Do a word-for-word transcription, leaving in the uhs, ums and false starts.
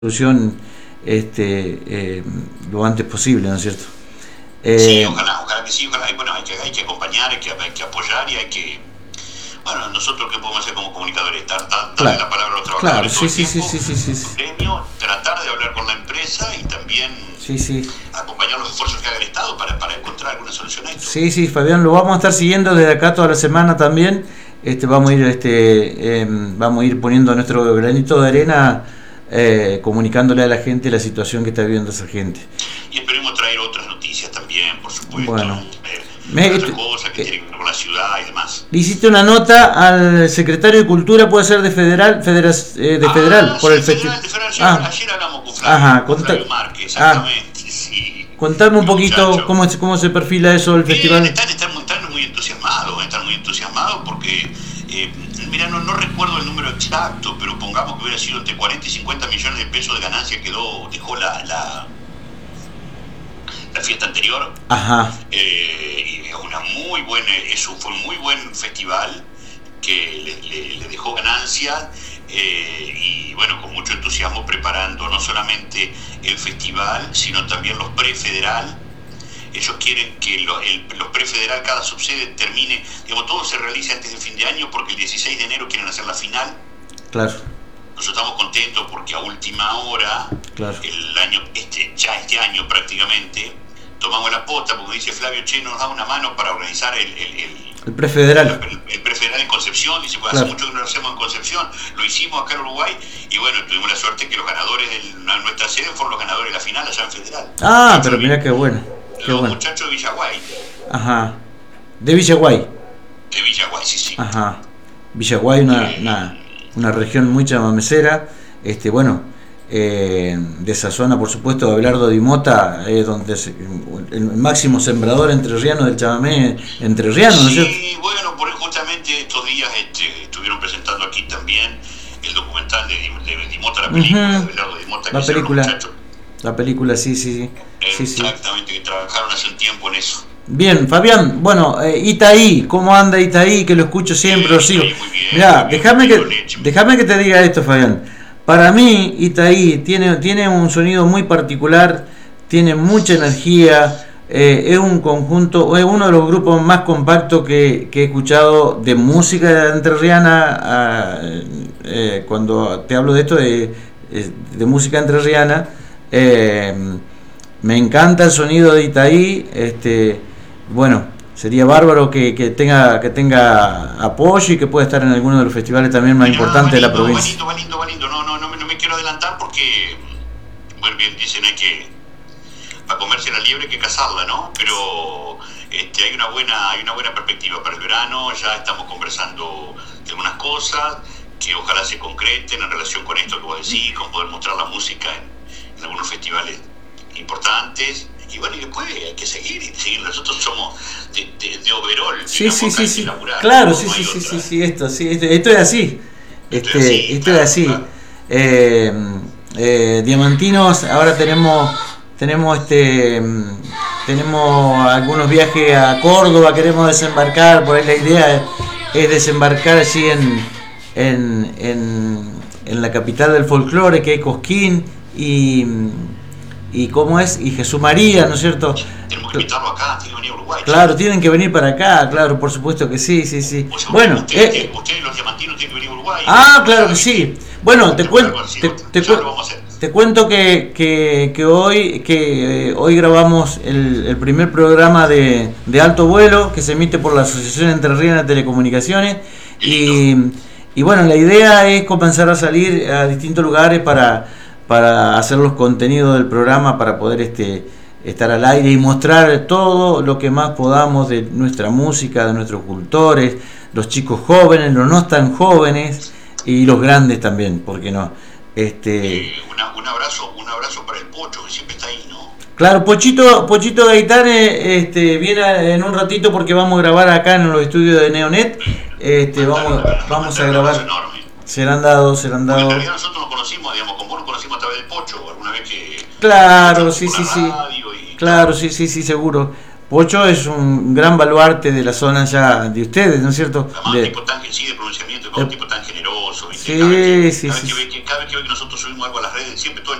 solución este, eh, lo antes posible, ¿no es cierto? Eh, sí, ojalá, ojalá que sí, ojalá. Y bueno, hay que, hay que acompañar, hay que, hay que apoyar y hay que... Bueno, nosotros qué podemos hacer como comunicadores, dar, dar, darle claro, la palabra a los trabajadores claro, todo sí, el sí, tiempo, sí, sí, sí, sí. premio, tratar de hablar con la empresa y también sí, sí. acompañar los esfuerzos que haga el Estado para, para encontrar alguna solución a esto. Sí, sí, Fabián, lo vamos a estar siguiendo desde acá toda la semana también. Este, vamos a ir, este, eh, vamos a ir poniendo nuestro granito de arena, eh, comunicándole a la gente la situación que está viviendo esa gente. Y esperemos traer otras noticias también, por supuesto. Bueno. Eh, Me, otras este, cosas que eh, tienen que ver con la ciudad y demás. Le hiciste una nota al secretario de Cultura, puede ser de Federal, federa, eh, de ah, Federal, por sí, el festival. Ah. Ayer hablamos con Flavio, Ajá, con conta- Flavio Márquez, exactamente. Ah. Sí. Contame un poquito cómo, cómo se perfila eso del Bien, festival. Están, están, están muy entusiasmados, están muy entusiasmados porque, eh, mira, no, no recuerdo el número exacto, pero pongamos que hubiera sido entre cuarenta y cincuenta millones de pesos de ganancia que quedó, dejó la, la, la fiesta anterior. Ajá. Eh, y una muy buena, eso fue un muy buen festival que le, le, le dejó ganancias. Eh, y bueno, con mucho entusiasmo preparando no solamente el festival, sino también los pre-federal. Ellos quieren que lo, el, los pre-federal, cada subsede termine, digamos, todo se realice antes del fin de año porque el dieciséis de enero quieren hacer la final. Claro. Nosotros estamos contentos porque a última hora, claro. el año, este, ya este año prácticamente, tomamos la posta porque dice Flavio, che, nos da una mano para organizar el... el, el El prefederal. El, el prefederal en Concepción, dice, pues claro. hace mucho que no lo hacemos en Concepción, lo hicimos acá en Uruguay, y bueno, tuvimos la suerte que los ganadores de nuestra sede fueron los ganadores de la final allá en Federal. Ah, pero mirá qué bueno. Qué los bueno. muchachos de Villaguay. Ajá. De Villaguay. De Villaguay, sí, sí. Ajá. Villaguay, una, eh, una, una región muy chamamecera. Este, bueno, eh, de esa zona, por supuesto, Abelardo Di Mota es donde se, el máximo sembrador entrerriano del chamamé entrerriano, ¿no es cierto? Sí, bueno, por justamente estos días este, estuvieron presentando aquí también el documental de, de, de Di Mota, la película, uh-huh. de Abelardo Di Mota, que la película, los muchachos. La película, sí, sí, sí. Exactamente, sí, sí. Que trabajaron hace un tiempo en eso. Bien, Fabián, bueno, eh, Itaí, ¿cómo anda Itaí? Que lo escucho siempre, sí, lo sigo. Mirá, déjame que, déjame que te diga esto, Fabián. Para mí, Itaí tiene, tiene un sonido muy particular, tiene mucha energía, eh, es un conjunto, es uno de los grupos más compactos que, que he escuchado de música entrerriana. A, eh, cuando te hablo de esto, de, de música entrerriana, eh, me encanta el sonido de Itaí. Este, bueno, sería bárbaro que, que tenga que tenga apoyo y que pueda estar en alguno de los festivales también más Mirá, importantes lindo, de la provincia. Va lindo, va lindo, va lindo. No, no, no, me, no me quiero adelantar porque, bueno, bien dicen hay que, para comerse la liebre hay que cazarla, ¿no? Pero este, hay una buena, hay una buena perspectiva para el verano. Ya estamos conversando de algunas cosas que ojalá se concreten en relación con esto que vos decís, con poder mostrar la música en, en algunos festivales importantes. Y bueno, y después hay que seguir y seguir. Nosotros somos de, de, de overall. Sí, sí, sí, sí. Laburar, claro, sí, no sí, sí, sí, sí, esto, sí, esto, esto es así. Este, esto es así. Esto claro, es así. Claro. Eh, eh, Diamantinos, ahora tenemos, tenemos este, tenemos algunos viajes a Córdoba, queremos desembarcar, por ahí la idea es, es desembarcar allí en, en, en, en la capital del folclore, que es Cosquín, y y cómo es, y Jesús María, ¿no es cierto? Tenemos que invitarlo acá, tiene que venir a Uruguay. Claro, tienen que venir para acá, claro, por supuesto que sí, sí, sí. O sea, bueno, ustedes, eh, ustedes los diamantinos tienen que venir a Uruguay. Ah, claro que sí. Bueno, te cuento, te, te, cu te cuento que, que, que hoy que eh, hoy grabamos el, el primer programa de, de alto vuelo que se emite por la Asociación Entrerriana de Telecomunicaciones y, y bueno, la idea es comenzar a salir a distintos lugares para para hacer los contenidos del programa, para poder este, estar al aire y mostrar todo lo que más podamos de nuestra música, de nuestros cultores, los chicos jóvenes, los no tan jóvenes y los grandes también, ¿por qué no? Este... Eh, una, un abrazo, un abrazo para el Pocho, que siempre está ahí, ¿no? Claro, Pochito, Pochito Gaitán este, viene en un ratito porque vamos a grabar acá en los estudios de Neonet. Este, vamos, vamos a grabar. Serán dados, serán dados. Bueno, en realidad nosotros nos conocimos, digamos, con vos nos conocimos a través del Pocho, alguna vez que... Claro, sí, sí, sí. Y... Claro, sí, sí, sí, seguro. Pocho es un gran baluarte de la zona ya de ustedes, ¿no es cierto? Además, de, un tipo tan, sí, de pronunciamiento, un tipo tan generoso. famoso, ¿viste? Sí, cada vez que, sí, cada vez sí. que ve que, cada vez que ve que nosotros subimos algo a las redes, siempre todo el